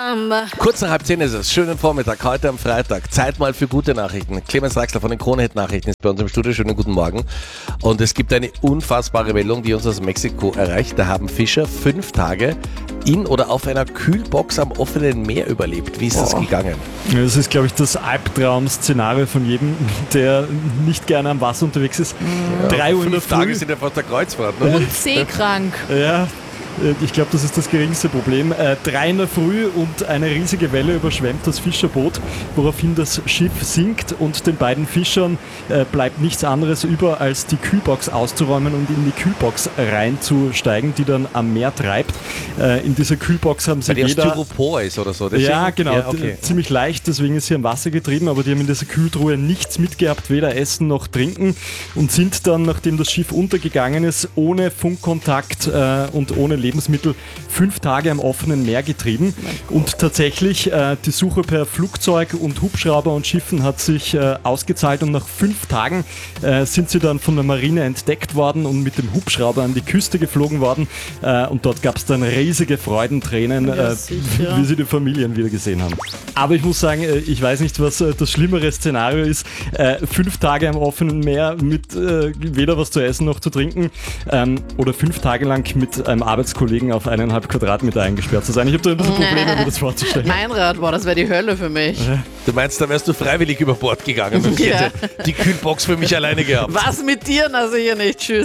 Kurz nach 9:30 ist es. Schönen Vormittag, heute am Freitag. Zeit mal für gute Nachrichten. Clemens Draxler von den Krone-Hit-Nachrichten ist bei uns im Studio. Schönen guten Morgen. Und es gibt eine unfassbare Meldung, die uns aus Mexiko erreicht. Da haben Fischer 5 Tage in oder auf einer Kühlbox am offenen Meer überlebt. Wie ist das gegangen? Das ist, glaube ich, das Albtraum-Szenario von jedem, der nicht gerne am Wasser unterwegs ist. 3 Uhr in der 5 Früh. Tage sind ja fast der Kreuzfahrt. Ne? Und seekrank. Ja, ich glaube, das ist das geringste Problem. 3 in der Früh und eine riesige Welle überschwemmt das Fischerboot, woraufhin das Schiff sinkt und den beiden Fischern bleibt nichts anderes über, als die Kühlbox auszuräumen und in die Kühlbox reinzusteigen, die dann am Meer treibt. In dieser Kühlbox haben sie Weil die aus Styropor ist oder so. Deswegen? Ja, genau. Ja, okay. Ziemlich leicht, deswegen ist sie am Wasser getrieben, aber die haben in dieser Kühltruhe nichts mitgehabt, weder Essen noch Trinken und sind dann, nachdem das Schiff untergegangen ist, ohne Funkkontakt und ohne Lebensmittel 5 Tage am offenen Meer getrieben. Und tatsächlich, die Suche per Flugzeug und Hubschrauber und Schiffen hat sich ausgezahlt und nach 5 Tagen sind sie dann von der Marine entdeckt worden und mit dem Hubschrauber an die Küste geflogen worden. Und dort gab es dann riesige Freudentränen, wie sie die Familien wieder gesehen haben. Aber ich muss sagen, ich weiß nicht, was das schlimmere Szenario ist. 5 Tage am offenen Meer mit weder was zu essen noch zu trinken oder 5 Tage lang mit einem Arbeitskollegen auf 1,5 Quadratmeter eingesperrt zu sein. Ich habe da ein bisschen Probleme, mir das vorzustellen. Meinrad, das wäre die Hölle für mich. Du meinst, da wärst du freiwillig über Bord gegangen und ich hätte die Kühlbox für mich alleine gehabt. Was mit dir? Na sicher nicht. Tschüss.